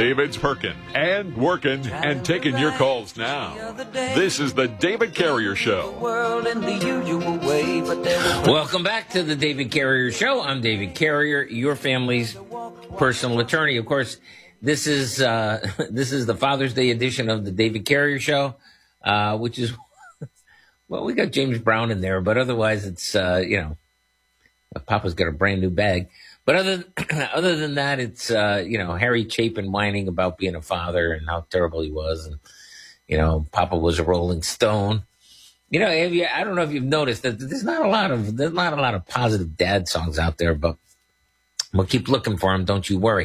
David's perking and working and taking your calls now. This is the David Carrier Show. Welcome back to the David Carrier Show. I'm David Carrier, your family's personal attorney. Of course, this is the Father's Day edition of the David Carrier Show, which is, well, we got James Brown in there, but otherwise it's, Papa's got a brand new bag. But other than that, it's, Harry Chapin whining about being a father and how terrible he was. And, Papa was a Rolling Stone. I don't know if you've noticed that there's not a lot of positive dad songs out there, but we'll keep looking for them. Don't you worry.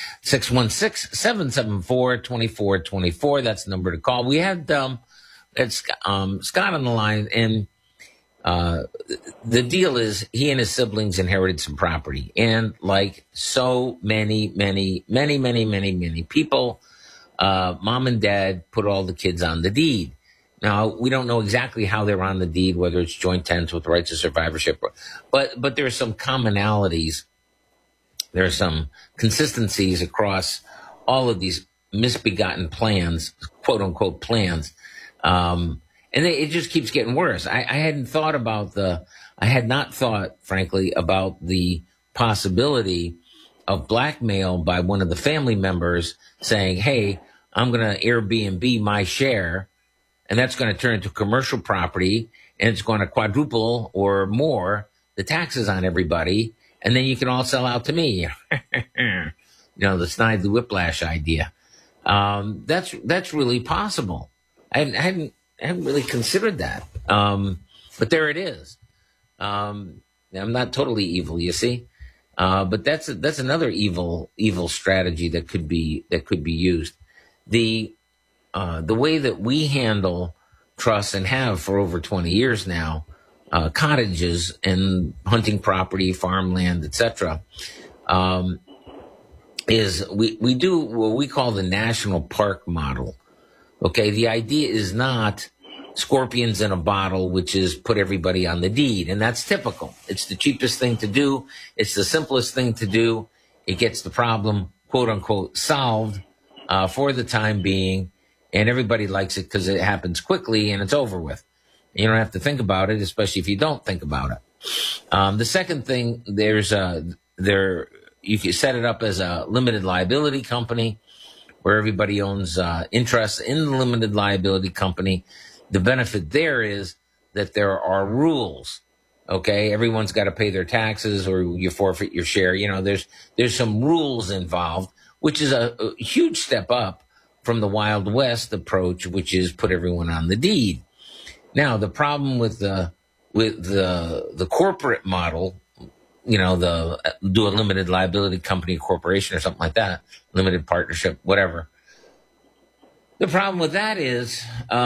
616-774-2424. That's the number to call. We had, Scott on the line, and, the deal is he and his siblings inherited some property. And like so many people, mom and dad put all the kids on the deed. Now, we don't know exactly how they're on the deed, whether it's joint tenants with rights of survivorship, but there are some commonalities. There are some consistencies across all of these misbegotten plans, quote unquote plans. And it just keeps getting worse. I had not thought, frankly, about the possibility of blackmail by one of the family members saying, hey, I'm going to Airbnb my share, and that's going to turn into commercial property, and it's going to quadruple or more the taxes on everybody, and then you can all sell out to me. The Snidely Whiplash idea. That's really possible. I haven't really considered that. But there it is. I'm not totally evil, you see. But that's another evil strategy that could be used. The way that we handle trusts and have for over 20 years now, cottages and hunting property, farmland, etc., is we do what we call the national park model. Okay, the idea is not scorpions in a bottle, which is put everybody on the deed. And that's typical. It's the cheapest thing to do. It's the simplest thing to do. It gets the problem, quote unquote, solved for the time being. And everybody likes it because it happens quickly and it's over with. You don't have to think about it, especially if you don't think about it. The second thing, you can set it up as a limited liability company, where everybody owns interest in the limited liability company. The benefit there is that there are rules. Okay, everyone's got to pay their taxes, or you forfeit your share. There's some rules involved, which is a huge step up from the Wild West approach, which is put everyone on the deed. Now, the problem with the corporate model, do a limited liability company, corporation, or something like that, limited partnership, whatever. The problem with that is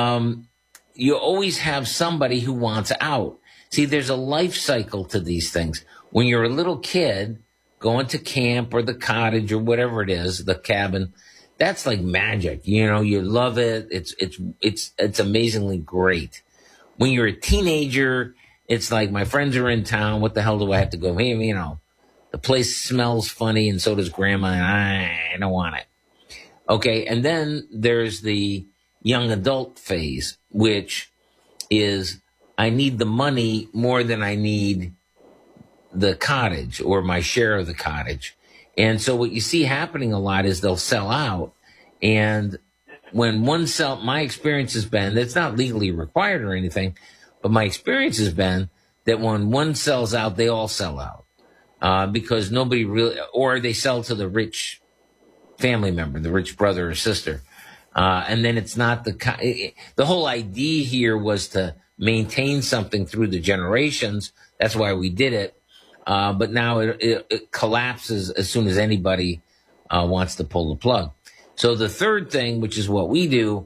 you always have somebody who wants out. See, there's a life cycle to these things. When you're a little kid going to camp or the cottage or whatever it is, the cabin, that's like magic. You love it. It's amazingly great. When you're a teenager, it's like, my friends are in town. What the hell do I have to go? Hey, the place smells funny, and so does grandma, and I don't want it. Okay, and then there's the young adult phase, which is, I need the money more than I need the cottage or my share of the cottage. And so what you see happening a lot is they'll sell out. And when my experience has been, it's not legally required or anything, but my experience has been that when one sells out, they all sell out. Because nobody really, or they sell to the rich family member, the rich brother or sister. And then it's not the whole idea here was to maintain something through the generations. That's why we did it. But now it collapses as soon as anybody wants to pull the plug. So the third thing, which is what we do,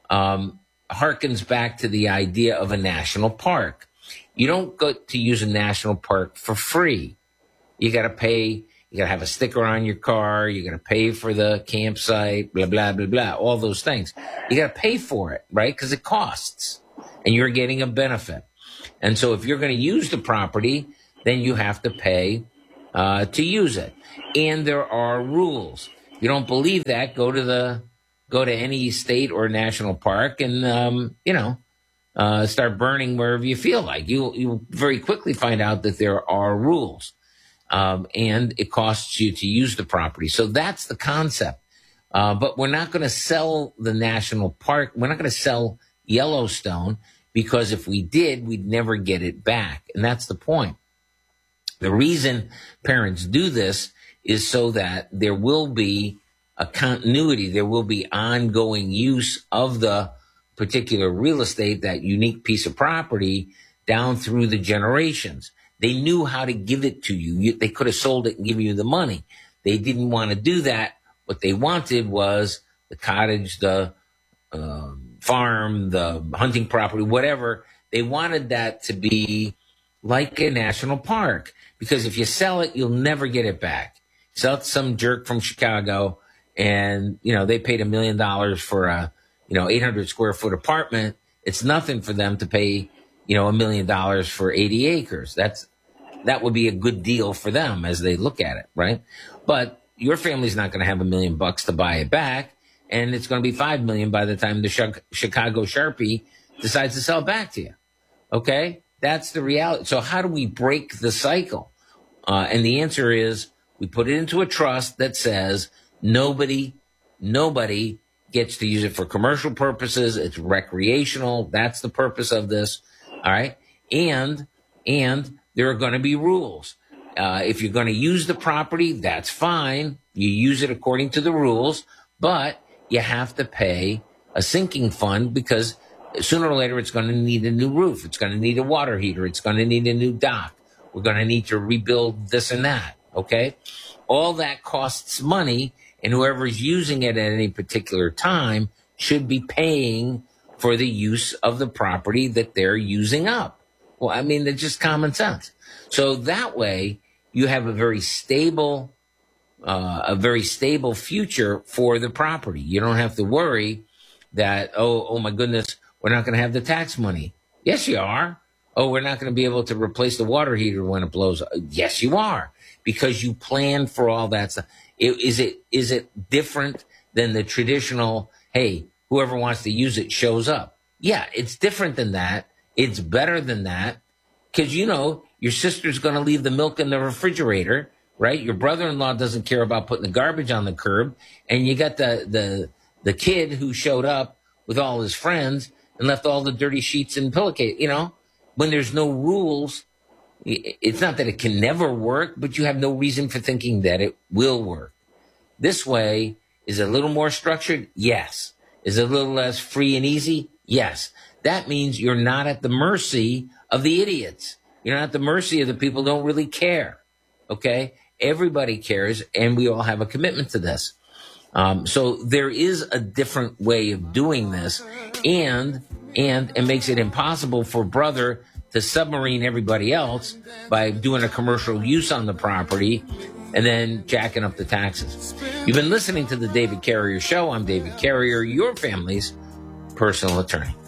harkens back to the idea of a national park. You don't go to use a national park for free. You got to pay. You got to have a sticker on your car. You got to pay for the campsite, blah, blah, blah, blah, all those things. You got to pay for it, right? Because it costs, and you're getting a benefit. And so if you're going to use the property, then you have to pay to use it. And there are rules. you don't believe that, go to any state or national park and, start burning wherever you feel like. You'll very quickly find out that there are rules, and it costs you to use the property. So that's the concept. But we're not going to sell the national park. We're not going to sell Yellowstone, because if we did, we'd never get it back. And that's the point. The reason parents do this is so that there will be a continuity. There will be ongoing use of the particular real estate, that unique piece of property, down through the generations. They knew how to give it to you. They could have sold it and given you the money. They didn't want to do that. What they wanted was the cottage, the farm, the hunting property, whatever. They wanted that to be like a national park, because if you sell it, you'll never get it back. Sell it to some jerk from Chicago, and they paid $1 million for a 800 square foot apartment. It's nothing for them to pay $1 million for 80 acres. That would be a good deal for them as they look at it, right? But your family's not going to have $1 million to buy it back, and it's going to be $5 million by the time the Chicago Sharpie decides to sell it back to you. Okay, that's the reality. So how do we break the cycle? And the answer is, we put it into a trust that says nobody gets to use it for commercial purposes. It's recreational. That's the purpose of this. All right, and there are going to be rules. If you're going to use the property, that's fine. You use it according to the rules, but you have to pay a sinking fund, because sooner or later it's going to need a new roof. It's going to need a water heater. It's going to need a new dock. We're going to need to rebuild this and that, okay? All that costs money, and whoever's using it at any particular time should be paying for the use of the property that they're using up. Well, I mean, it's just common sense. So that way, you have a very stable future for the property. You don't have to worry that, oh my goodness, we're not going to have the tax money. Yes, you are. Oh, we're not going to be able to replace the water heater when it blows. Yes, you are, because you plan for all that stuff. Is it different than the traditional, hey, whoever wants to use it shows up? Yeah, it's different than that. It's better than that, because, your sister's going to leave the milk in the refrigerator, right? Your brother-in-law doesn't care about putting the garbage on the curb. And you got the kid who showed up with all his friends and left all the dirty sheets and pillowcase. When there's no rules, it's not that it can never work, but you have no reason for thinking that it will work. This way, is it a little more structured? Yes. Is it a little less free and easy? Yes. That means you're not at the mercy of the idiots. You're not at the mercy of the people who don't really care. Okay? Everybody cares, and we all have a commitment to this. So there is a different way of doing this, and it makes it impossible for brother to submarine everybody else by doing a commercial use on the property and then jacking up the taxes. You've been listening to the David Carrier Show. I'm David Carrier, your family's personal attorney.